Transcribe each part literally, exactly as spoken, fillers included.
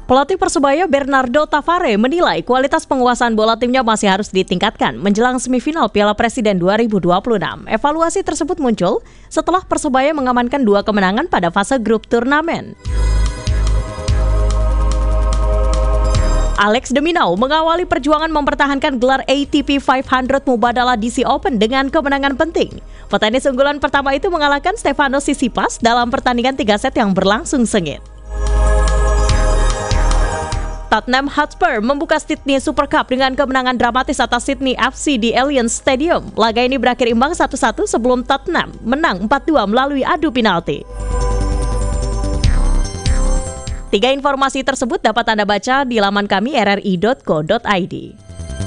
Pelatih Persebaya Bernardo Tavare menilai kualitas penguasaan bola timnya masih harus ditingkatkan menjelang semifinal Piala Presiden dua ribu dua puluh enam. Evaluasi tersebut muncul setelah Persebaya mengamankan dua kemenangan pada fase grup turnamen. Alex de Minaur mengawali perjuangan mempertahankan gelar A T P lima ratus Mubadala D C Open dengan kemenangan penting. Petenis unggulan pertama itu mengalahkan Stefanos Tsitsipas dalam pertandingan tiga set yang berlangsung sengit. Tottenham Hotspur membuka Sydney Super Cup dengan kemenangan dramatis atas Sydney F C di Allianz Stadium. Laga ini berakhir imbang satu satu sebelum Tottenham menang empat dua melalui adu penalti. Tiga informasi tersebut dapat Anda baca di laman kami r r i dot co dot i d.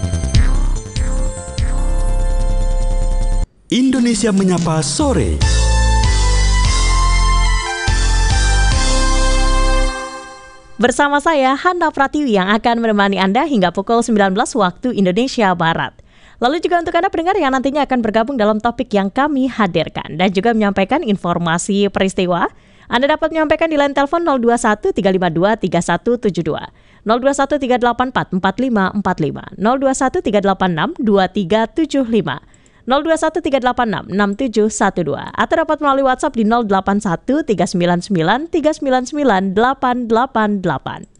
Indonesia Menyapa Sore. Bersama saya, Hana Pratiwi yang akan menemani Anda hingga pukul sembilan belas waktu Indonesia Barat. Lalu juga untuk Anda pendengar yang nantinya akan bergabung dalam topik yang kami hadirkan dan juga menyampaikan informasi peristiwa, Anda dapat menyampaikan di line telepon nol dua satu tiga lima dua tiga satu tujuh dua, nol dua satu tiga delapan empat empat lima empat lima, nol dua satu tiga delapan enam dua tiga tujuh lima, nol dua satu tiga delapan enam enam tujuh satu dua atau dapat melalui WhatsApp di nol delapan satu tiga sembilan sembilan tiga sembilan sembilan delapan delapan delapan.